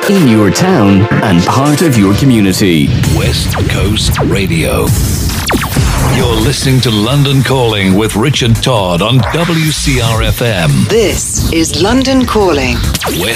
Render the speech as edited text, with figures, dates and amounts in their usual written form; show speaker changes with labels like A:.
A: in your town and part of your community.
B: West Coast Radio. You're listening to London Calling with Richard Todd on WCRFM.
C: This is London Calling.
B: West